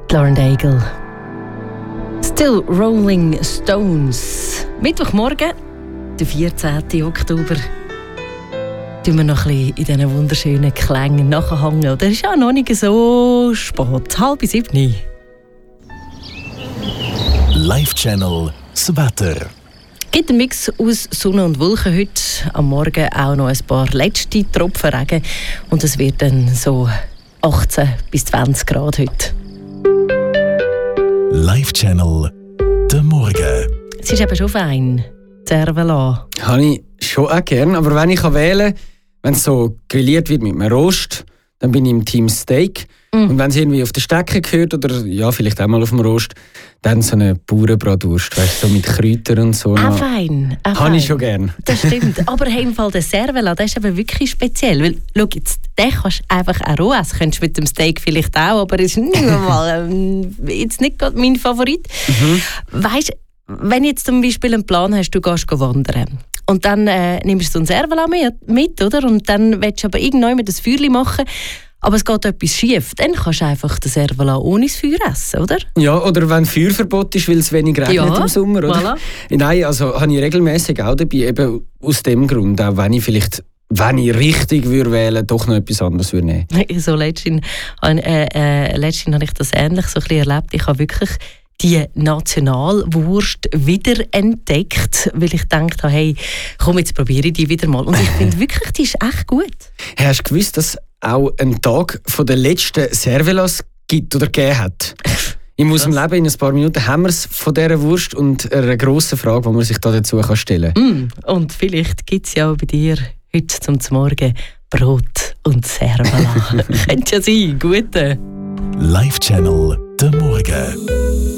Lauren Daigle. Still Rolling Stones. Mittwochmorgen, der 14. Oktober. Tun wir noch ein bisschen in diesen wunderschönen Klängen nachhängen. Das ist ja noch nicht so spät. 6:30. Live-Channel das Wetter. Es gibt einen Mix aus Sonne und Wolken heute. Am Morgen auch noch ein paar letzte Tropfen Regen. Und es wird dann so 18 bis 20 Grad heute. Live-Channel der Morgen. Es ist eben schon fein. Cervelat. Habe ich schon auch gern, aber wenn ich wählen kann, wenn es so grilliert wird mit einem Rost, dann bin ich im Team Steak. Und wenn es irgendwie auf der Stecke gehört oder ja, vielleicht auch mal auf dem Rost, dann so eine Bauernbratwurst, weißt du, so mit Kräutern und so. Auch fein. Habe ich schon gern. Das stimmt. Aber im Fall der Cervelat, der ist eben wirklich speziell. Weil, schau jetzt, den kannst du einfach auch roh essen. Könntest du mit dem Steak vielleicht auch, aber es ist nicht mal, jetzt nicht gerade mein Favorit. Weißt du, wenn du jetzt zum Beispiel einen Plan hast, du gehst wandern und dann nimmst du so ein Cervelat mit, oder? Und dann willst du aber irgendwann mit das Feuerchen machen, aber es geht etwas schief, dann kannst du einfach den Cervelat ohne das Feuer essen, oder? Ja, oder wenn Feuerverbot ist, weil es weniger regnet im Sommer, oder? Voilà. Nein, also habe ich regelmäßig auch dabei, eben aus dem Grund, auch wenn ich vielleicht, wenn ich richtig würde wählen, doch noch etwas anderes würde nehmen. So letztens habe ich das ähnlich so ein bisschen erlebt. Ich habe wirklich die Nationalwurst wiederentdeckt, weil ich gedacht habe, hey, komm, jetzt probiere ich die wieder mal. Und ich finde wirklich, die ist echt gut. Hey, hast du gewusst, dass es auch einen Tag von den letzten Cervelats gibt oder gegeben hat? In unserem Leben, in ein paar Minuten, haben wir es von dieser Wurst und eine grosse Frage, die man sich da dazu stellen kann. Und vielleicht gibt es ja bei dir heute zum Morgen Brot und Cervelat. Könnte ja sein, gute. Live-Channel der Morgen.